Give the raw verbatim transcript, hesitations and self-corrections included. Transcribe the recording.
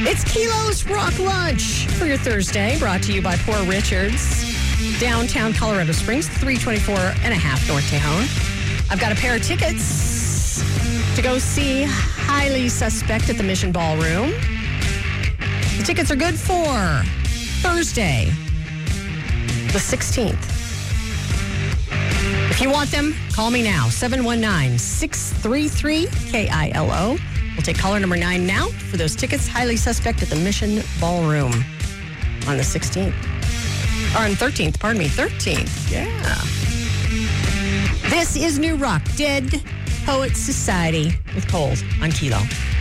It's Kilo's Rock Lunch for your Thursday, brought to you by Poor Richards, downtown Colorado Springs, three twenty-four and a half North Tejon. I've got a pair of tickets to go see Highly Suspect at the Mission Ballroom. The tickets are good for Thursday, the sixteenth. If you want them, call me now, seven one nine, six three three, K I L O. We'll take caller number nine now for those tickets. Highly Suspect at the Mission Ballroom on the sixteenth. Or on the thirteenth, pardon me, thirteenth. Yeah. This is New Rock, Dead Poets Society with Cold on Kilo.